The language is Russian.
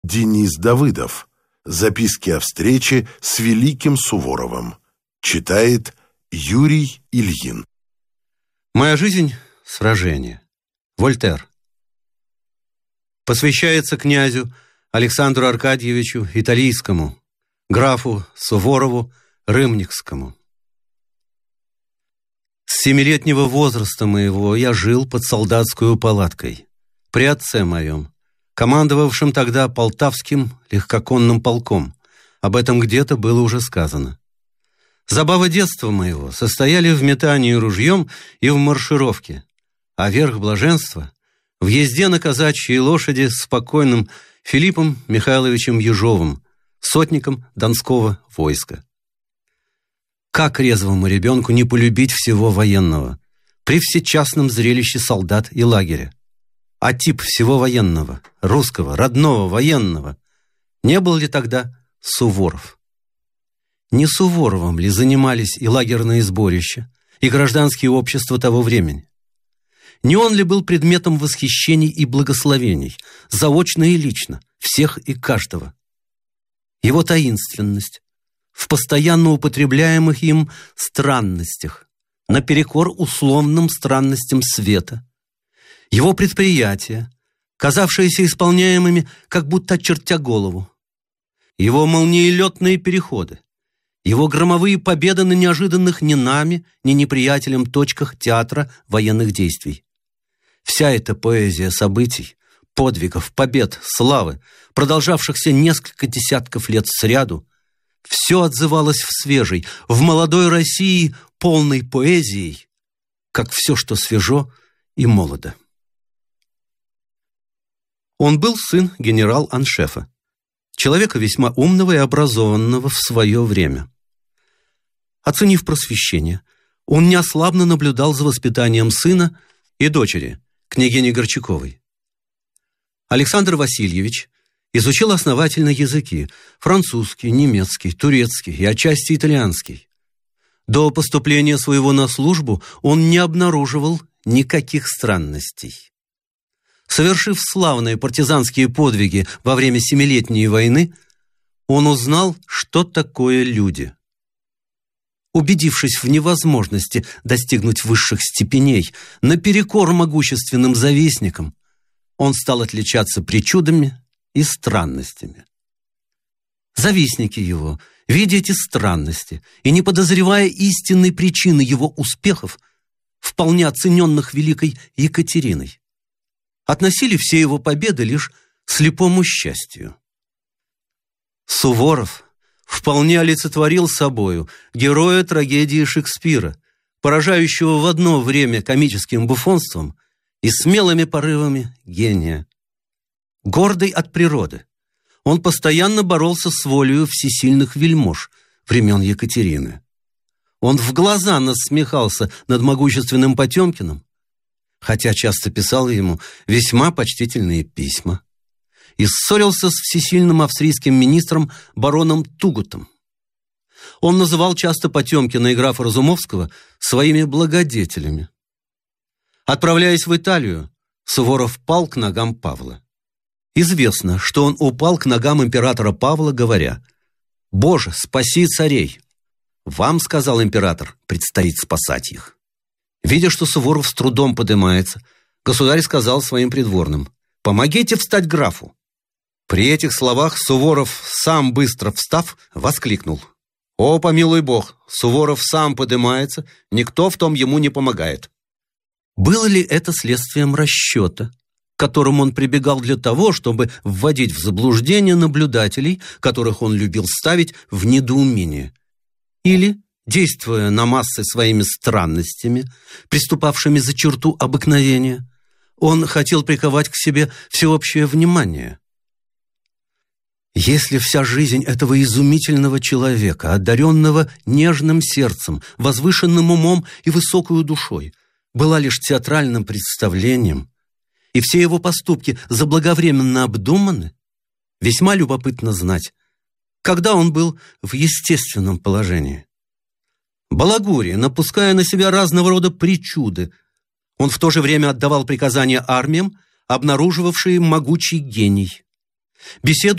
Денис Давыдов. Записки о встрече с великим Суворовым. Читает Юрий Ильин. Моя жизнь – сражение. Вольтер. Посвящается князю Александру Аркадьевичу Италийскому, графу Суворову Рымникскому. С 7-летнего возраста моего я жил под солдатскую палаткой при отце моем, командовавшим тогда Полтавским легкоконным полком. Об этом где-то было уже сказано. Забавы детства моего состояли в метании ружьем и в маршировке, а верх блаженства — в езде на казачьей лошади с покойным Филиппом Михайловичем Ежовым, сотником Донского войска. Как резвому ребенку не полюбить всего военного при всечастном зрелище солдат и лагеря? А тип всего военного, русского, родного, военного, не был ли тогда Суворов? Не Суворовым ли занимались и лагерные сборища, и гражданские общества того времени? Не он ли был предметом восхищений и благословений, заочно и лично, всех и каждого? Его таинственность в постоянно употребляемых им странностях, наперекор условным странностям света, его предприятия, казавшиеся исполняемыми, как будто очертя голову, его молниелетные переходы, его громовые победы на неожиданных ни нами, ни неприятелем точках театра военных действий. Вся эта поэзия событий, подвигов, побед, славы, продолжавшихся несколько десятков лет сряду, все отзывалось в свежей, в молодой России полной поэзией, как все, что свежо и молодо. Он был сын генерал-аншефа, человека весьма умного и образованного в свое время. Оценив просвещение, он неослабно наблюдал за воспитанием сына и дочери, княгини Горчаковой. Александр Васильевич изучил основательно языки – французский, немецкий, турецкий и отчасти итальянский. До поступления своего на службу он не обнаруживал никаких странностей. Совершив славные партизанские подвиги во время Семилетней войны, он узнал, что такое люди. Убедившись в невозможности достигнуть высших степеней наперекор могущественным завистникам, он стал отличаться причудами и странностями. Завистники его, видя эти странности и не подозревая истинной причины его успехов, вполне оцененных великой Екатериной, относили все его победы лишь слепому счастью. Суворов вполне олицетворил собою героя трагедии Шекспира, поражающего в одно время комическим буфонством и смелыми порывами гения. Гордый от природы, он постоянно боролся с волею всесильных вельмож времен Екатерины. Он в глаза насмехался над могущественным Потемкиным, хотя часто писал ему весьма почтительные письма, и ссорился с всесильным австрийским министром бароном Тугутом. Он называл часто Потемкина и графа Разумовского своими благодетелями. Отправляясь в Италию, Суворов пал к ногам Павла. Известно, что он упал к ногам императора Павла, говоря: «Боже, спаси царей! Вам, — сказал император, — предстоит спасать их». Видя, что Суворов с трудом поднимается, государь сказал своим придворным: «Помогите встать графу». При этих словах Суворов, сам быстро встав, воскликнул: «О, помилуй Бог, Суворов сам поднимается, никто в том ему не помогает». Было ли это следствием расчета, к которому он прибегал для того, чтобы вводить в заблуждение наблюдателей, которых он любил ставить в недоумение? Или, действуя на массы своими странностями, приступавшими за черту обыкновения, он хотел приковать к себе всеобщее внимание? Если вся жизнь этого изумительного человека, одаренного нежным сердцем, возвышенным умом и высокою душой, была лишь театральным представлением, и все его поступки заблаговременно обдуманы, весьма любопытно знать, когда он был в естественном положении. Балагурия, напуская на себя разного рода причуды, он в то же время отдавал приказания армиям, обнаруживавшие могучий гений. Беседу